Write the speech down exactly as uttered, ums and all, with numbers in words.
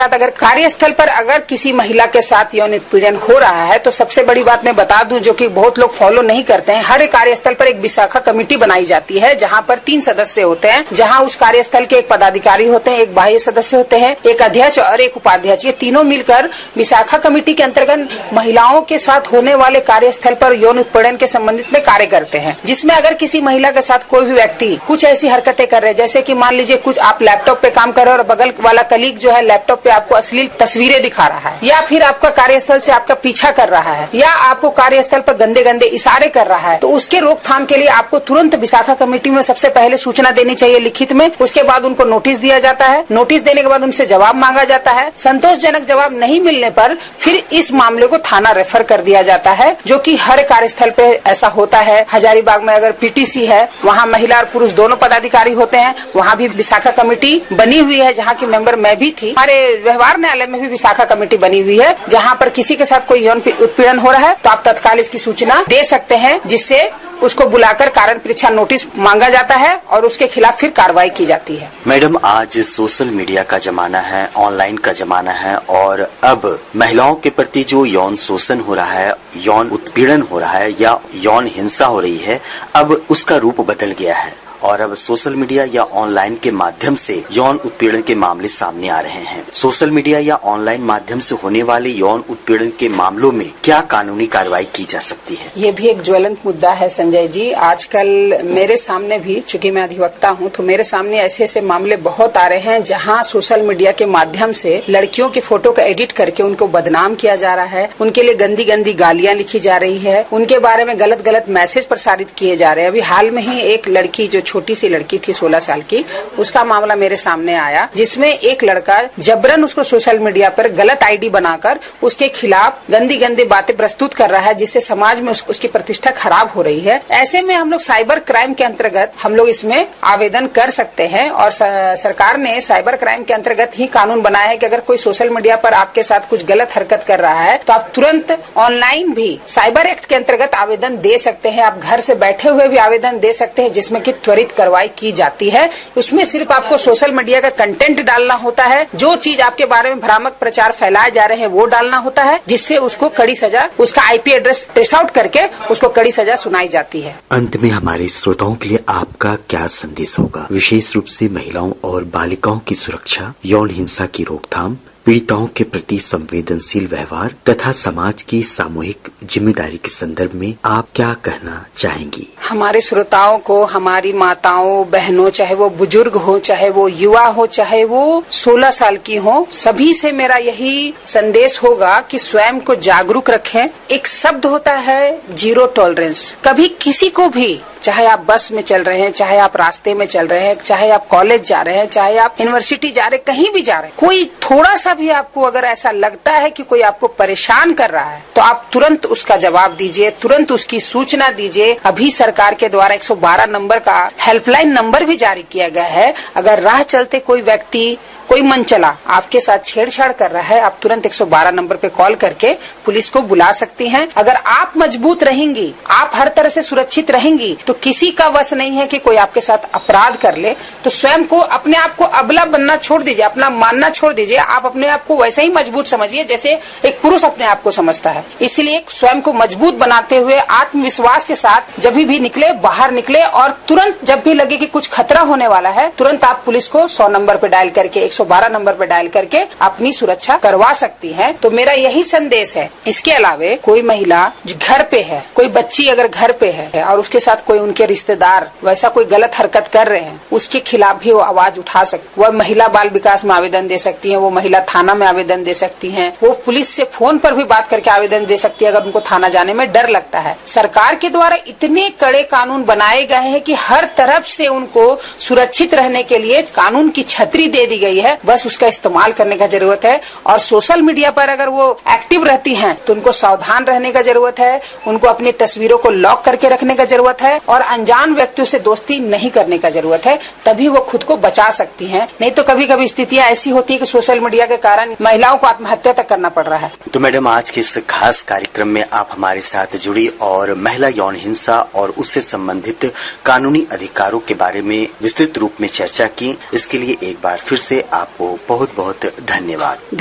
अगर कार्यस्थल पर अगर किसी महिला के साथ यौन उत्पीड़न हो रहा है तो सबसे बड़ी बात मैं बता दूं, जो कि बहुत लोग फॉलो नहीं करते हैं। हर एक कार्यस्थल पर एक विशाखा कमेटी बनाई जाती है जहां पर तीन सदस्य होते हैं, जहां उस कार्यस्थल के एक पदाधिकारी होते हैं, एक बाह्य सदस्य होते हैं, एक अध्यक्ष और एक उपाध्यक्ष। ये तीनों मिलकर विशाखा कमेटी के अंतर्गत महिलाओं के साथ होने वाले कार्यस्थल पर यौन उत्पीड़न के संबंधित में कार्य करते हैं। जिसमें अगर किसी महिला के साथ कोई भी व्यक्ति कुछ ऐसी हरकतें कर रहे हैं, जैसे कि मान लीजिए कुछ आप लैपटॉप पे काम कर रहे हो और बगल वाला कलीग जो है लैपटॉप पे आपको अश्लील तस्वीरें दिखा रहा है, या फिर आपका कार्यस्थल से आपका पीछा कर रहा है, या आपको कार्यस्थल पर गंदे गंदे इशारे कर रहा है, तो उसके रोकथाम के लिए आपको तुरंत विशाखा कमेटी में सबसे पहले सूचना देनी चाहिए लिखित में। उसके बाद उनको नोटिस दिया जाता है। नोटिस देने के बाद उनसे जवाब मांगा जाता है। संतोषजनक जवाब नहीं मिलने पर फिर इस मामले को थाना रेफर कर दिया जाता है, जो कि हर कार्यस्थल पे ऐसा होता है। हजारीबाग में अगर पीटीसी है, वहाँ महिला और पुरुष दोनों पदाधिकारी होते हैं, वहाँ भी विशाखा कमेटी बनी हुई है, जहाँ की मेंबर मैं भी थी। हमारे व्यवहार न्यायालय में भी विशाखा कमेटी बनी हुई है, जहाँ पर किसी के साथ कोई यौन उत्पीड़न हो रहा है तो आप तत्काल इसकी सूचना दे सकते हैं, जिससे उसको बुलाकर कारण परीक्षा नोटिस मांगा जाता है और उसके खिलाफ फिर कार्रवाई की जाती है। मैडम, आज सोशल मीडिया का जमाना है, ऑनलाइन का जमाना है, और अब महिलाओं के प्रति जो यौन शोषण हो रहा है, यौन उत्पीड़न हो रहा है या यौन हिंसा हो रही है, अब उसका रूप बदल गया है और अब सोशल मीडिया या ऑनलाइन के माध्यम से यौन उत्पीड़न के मामले सामने आ रहे हैं। सोशल मीडिया या ऑनलाइन माध्यम से होने वाले यौन उत्पीड़न के मामलों में क्या कानूनी कार्रवाई की जा सकती है? ये भी एक ज्वलंत मुद्दा है संजय जी। आजकल मेरे सामने भी, चूंकि मैं अधिवक्ता हूँ, तो मेरे सामने ऐसे ऐसे मामले बहुत आ रहे हैं जहाँ सोशल मीडिया के माध्यम से लड़कियों की फोटो को एडिट करके उनको बदनाम किया जा रहा है, उनके लिए गंदी गंदी गालियाँ लिखी जा रही है, उनके बारे में गलत गलत मैसेज प्रसारित किए जा रहे हैं। अभी हाल में ही एक लड़की, जो छोटी सी लड़की थी सोलह साल की, उसका मामला मेरे सामने आया, जिसमें एक लड़का जबरन उसको सोशल मीडिया पर गलत आईडी बनाकर उसके खिलाफ गंदी गंदी बातें प्रस्तुत कर रहा है, जिससे समाज में उस, उसकी प्रतिष्ठा खराब हो रही है। ऐसे में हम लोग साइबर क्राइम के अंतर्गत हम लोग इसमें आवेदन कर सकते हैं और सरकार ने साइबर क्राइम के अंतर्गत ही कानून बनाया है कि अगर कोई सोशल मीडिया पर आपके साथ कुछ गलत हरकत कर रहा है तो आप तुरंत ऑनलाइन भी साइबर एक्ट के अंतर्गत आवेदन दे सकते हैं। आप घर से बैठे हुए भी आवेदन दे सकते हैं, जिसमें कि त्वरित कार्रवाई की जाती है। उसमें सिर्फ आपको सोशल मीडिया का कंटेंट डालना होता है, जो चीज आपके बारे में भ्रामक प्रचार फैलाए जा रहे हैं वो डालना होता है, जिससे उसको कड़ी सजा, उसका आईपी एड्रेस ट्रेस आउट करके उसको कड़ी सजा सुनाई जाती है। अंत में हमारे श्रोताओं के लिए आपका क्या संदेश होगा, विशेष रूप से महिलाओं और बालिकाओं की सुरक्षा, यौन हिंसा की रोकथाम, पीड़िताओं के प्रति संवेदनशील व्यवहार तथा समाज की सामूहिक जिम्मेदारी के संदर्भ में आप क्या कहना चाहेंगी? हमारे श्रोताओं को, हमारी माताओं बहनों, चाहे वो बुजुर्ग हो, चाहे वो युवा हो, चाहे वो सोलह साल की हो, सभी से मेरा यही संदेश होगा कि स्वयं को जागरूक रखें। एक शब्द होता है जीरो टॉलरेंस। कभी किसी को भी, चाहे आप बस में चल रहे हैं, चाहे आप रास्ते में चल रहे हैं, चाहे आप कॉलेज जा रहे हैं, चाहे आप यूनिवर्सिटी जा रहे हैं, कहीं भी जा रहे हैं, कोई थोड़ा सा भी आपको अगर ऐसा लगता है कि कोई आपको परेशान कर रहा है तो आप तुरंत उसका जवाब दीजिए, तुरंत उसकी सूचना दीजिए। अभी सरकार के द्वारा एक सौ बारह नंबर का हेल्पलाइन नंबर भी जारी किया गया है। अगर राह चलते कोई व्यक्ति, कोई मनचला आपके साथ छेड़छाड़ कर रहा है, आप तुरंत एक सौ बारह नंबर पे कॉल करके पुलिस को बुला सकती हैं। अगर आप मजबूत रहेंगी, आप हर तरह से सुरक्षित रहेंगी, तो किसी का वश नहीं है कि कोई आपके साथ अपराध कर ले। तो स्वयं को, अपने आप को अबला बनना छोड़ दीजिए, अपना मानना छोड़ दीजिए। आप अपने आप को वैसे ही मजबूत समझिए जैसे एक पुरुष अपने आप को समझता है। इसलिए स्वयं को मजबूत बनाते हुए आत्मविश्वास के साथ जब भी निकले, बाहर निकले, और तुरंत जब भी लगे कि कुछ खतरा होने वाला है, तुरंत आप पुलिस को सौ नंबर पे डायल करके, एक सौ बारह नंबर पे डायल करके अपनी सुरक्षा करवा सकती है। तो मेरा यही संदेश है। इसके अलावा कोई महिला जो घर पे है, कोई बच्ची अगर घर पे है और उसके साथ कोई उनके रिश्तेदार वैसा कोई गलत हरकत कर रहे हैं, उसके खिलाफ भी वो आवाज उठा सकती। वह महिला बाल विकास में आवेदन दे सकती है, वो महिला थाना में आवेदन दे सकती है, वो पुलिस से फोन पर भी बात करके आवेदन दे सकती है अगर उनको थाना जाने में डर लगता है। सरकार के द्वारा इतने कड़े कानून बनाए गए हैं कि हर तरफ से उनको सुरक्षित रहने के लिए कानून की छतरी दे दी गई है। बस उसका इस्तेमाल करने का जरूरत है। और सोशल मीडिया पर अगर वो एक्टिव रहती हैं तो उनको सावधान रहने का जरूरत है, उनको अपनी तस्वीरों को लॉक करके रखने का जरूरत है और अनजान व्यक्तियों से दोस्ती नहीं करने का जरूरत है, तभी वो खुद को बचा सकती हैं। नहीं तो कभी कभी स्थितियां ऐसी होती है कि सोशल मीडिया के कारण महिलाओं को आत्महत्या तक करना पड़ रहा है। तो मैडम, आज के इस खास कार्यक्रम में आप हमारे साथ जुड़ी और महिला यौन हिंसा और उससे संबंधित कानूनी अधिकारों के बारे में विस्तृत रूप में चर्चा की, इसके लिए एक बार फिर से आपको बहुत बहुत धन्यवाद।